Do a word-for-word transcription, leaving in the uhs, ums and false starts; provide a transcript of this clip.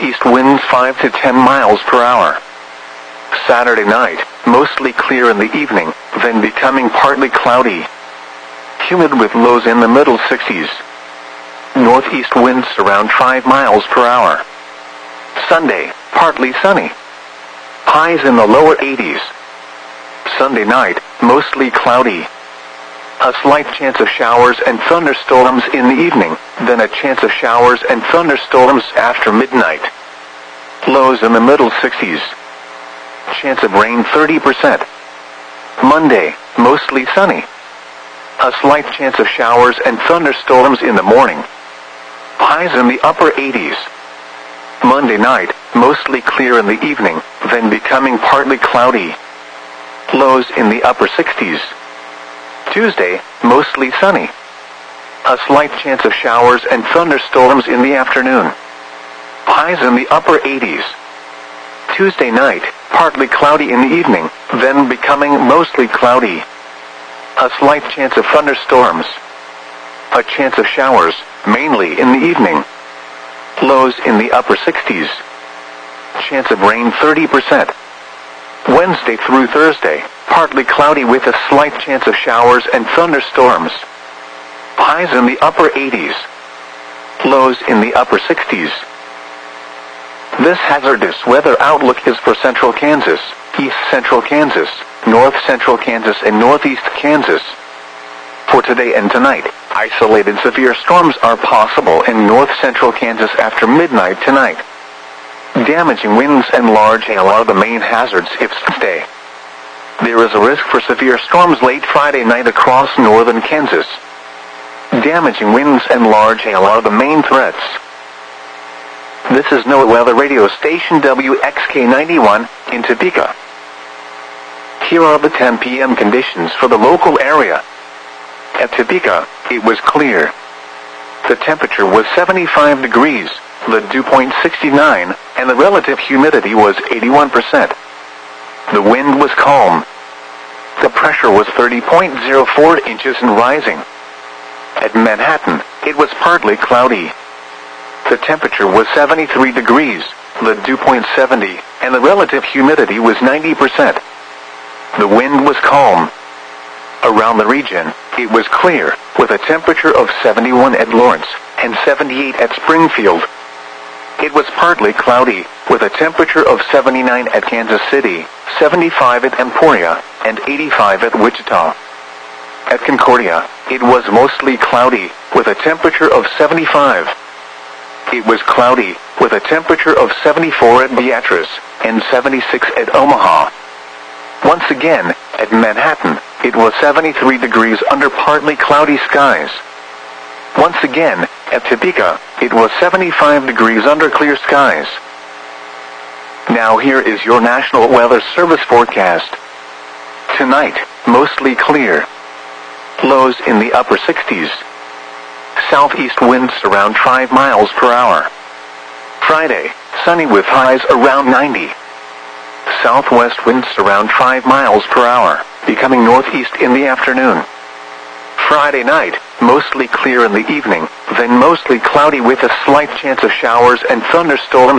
northeast winds five to ten miles per hour. Saturday night, mostly clear in the evening, then becoming partly cloudy. Humid with lows in the middle sixties. Northeast winds around five miles per hour. Sunday, partly sunny. Highs in the lower eighties. Sunday night, mostly cloudy. A slight chance of showers and thunderstorms in the evening, then a chance of showers and thunderstorms after midnight. Lows in the middle sixties. Chance of rain thirty percent. Monday, mostly sunny. A slight chance of showers and thunderstorms in the morning. Highs in the upper eighties. Monday night, mostly clear in the evening, then becoming partly cloudy. Lows in the upper sixties. Tuesday, mostly sunny. A slight chance of showers and thunderstorms in the afternoon. Highs in the upper eighties. Tuesday night, partly cloudy in the evening, then becoming mostly cloudy. A slight chance of thunderstorms. A chance of showers, mainly in the evening. Lows in the upper sixties. Chance of rain thirty percent. Wednesday through Thursday, partly cloudy with a slight chance of showers and thunderstorms. Highs in the upper eighties. Lows in the upper sixties. This hazardous weather outlook is for central Kansas, east central Kansas, north central Kansas and northeast Kansas. For today and tonight, isolated severe storms are possible in north central Kansas after midnight tonight. Damaging winds and large hail are the main hazards if stay. There is a risk for severe storms late Friday night across northern Kansas. Damaging winds and large hail are the main threats. This is NOAA Weather Radio Station W X K ninety-one in Topeka. Here are the ten p m conditions for the local area. At Topeka, it was clear. The temperature was seventy-five degrees, the dew point sixty-nine, and the relative humidity was eighty-one percent. The wind was calm. The pressure was thirty point zero four inches and rising. At Manhattan, it was partly cloudy. The temperature was seventy-three degrees, the dew point seventy, and the relative humidity was ninety percent. The wind was calm. Around the region, it was clear, with a temperature of seventy-one at Lawrence and seventy-eight at Springfield. It was partly cloudy, with a temperature of seventy-nine at Kansas City, seventy-five at Emporia, and eighty-five at Wichita. At Concordia, it was mostly cloudy, with a temperature of seventy-five. It was cloudy, with a temperature of seventy-four at Beatrice, and seventy-six at Omaha. Once again, at Manhattan, it was seventy-three degrees under partly cloudy skies. Once again, at Topeka, it was seventy-five degrees under clear skies. Now here is your National Weather Service forecast. Tonight, mostly clear. Lows in the upper sixties. Southeast winds around five miles per hour. Friday, sunny with highs around ninety. Southwest winds around five miles per hour, becoming northeast in the afternoon. Friday night, mostly clear in the evening, then mostly cloudy with a slight chance of showers and thunderstorms